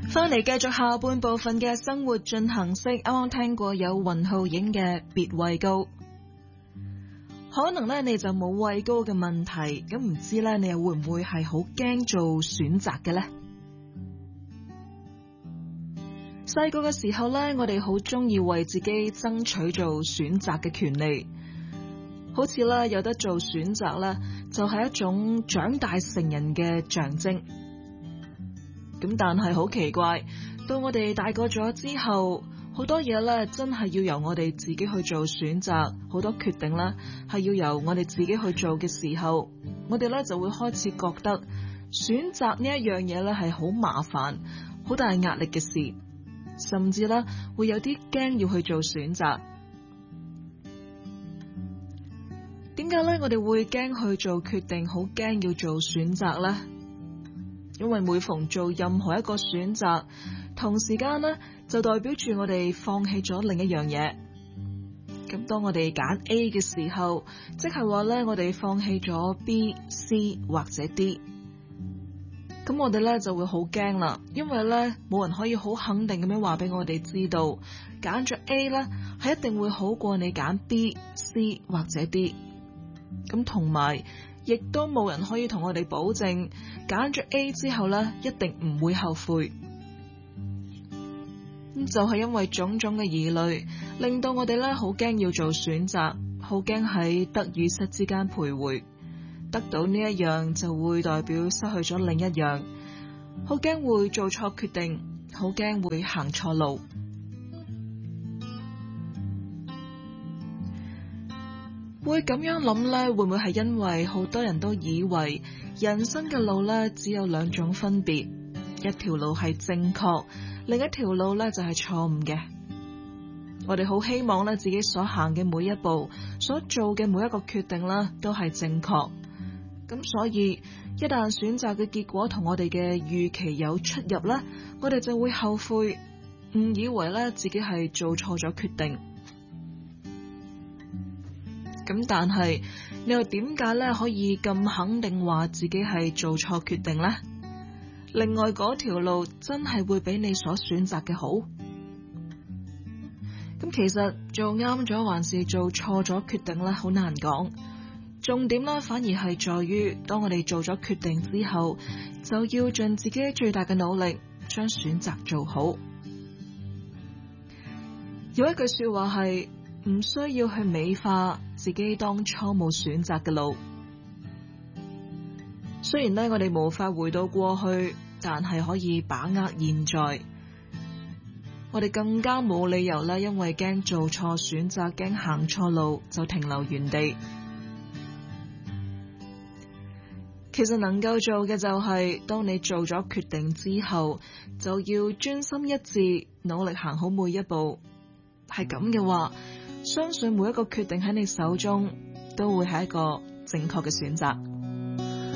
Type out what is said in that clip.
翻嚟繼續下半部分嘅生活進行式，啱啱聽過有雲浩影嘅別畏高。可能咧你就冇畏高嘅問題，咁唔知咧你又會唔會係好驚做選擇嘅呢？細個嘅時候咧，我哋好中意為自己爭取做選擇嘅權利，好似咧有得做選擇咧，就係一種長大成人嘅象徵。咁但係好奇怪，到我哋大個咗之後，好多嘢咧真係要由我哋自己去做選擇，好多決定咧係要由我哋自己去做嘅時候，我哋咧就會開始覺得選擇呢一樣嘢咧係好麻煩、好大壓力嘅事，甚至咧會有啲驚要去做選擇。點解咧我哋會驚去做決定，好驚要做選擇呢？因為每逢做任何一個選擇，同時間呢就代表住我哋放棄咗另一樣嘢。咁當我哋揀 A 嘅時候，即係話呢我哋放棄咗 B、C 或者 D。咁我哋呢就會好驚啦，因為呢冇人可以好肯定咁樣話俾我哋知道，揀咗 A 呢係一定會好過你揀 B、C 或者 D。咁同埋亦都冇人可以同我哋保證揀咗 A 之後呢一定唔會後悔。咁就係因為種種嘅疑慮，令到我哋呢好驚要做選擇，好驚喺得與失之間徘徊。得到呢一樣就會代表失去咗另一樣，好驚會做錯決定，好驚會行錯路。會咁樣諗呢，會唔會係因為好多人都以為人生嘅路呢只有兩種分別，一條路係正確，另一條路呢就係錯誤嘅。我哋好希望呢自己所行嘅每一步，所做嘅每一個決定呢都係正確。咁所以一旦選擇嘅結果同我哋嘅預期有出入呢，我哋就會後悔，誤以為呢自己係做錯咗決定。咁但係你又點解咧可以咁肯定話自己係做錯決定呢？另外嗰條路真係會比你所選擇嘅好？咁其實做啱咗還是做錯咗決定咧，好難講。重點咧反而係在於，當我哋做咗決定之後，就要盡自己最大嘅努力將選擇做好。有一句說話係，唔需要去美化自己當初冇選擇嘅路。雖然呢，我哋無法回到過去，但係可以把握現在。我哋更加冇理由呢，因為驚做錯選擇，驚行錯路就停留原地。其實能夠做嘅就係，當你做咗決定之後，就要專心一致，努力行好每一步。係咁嘅話，相信每一個決定喺你手中都會係一個正確嘅選擇。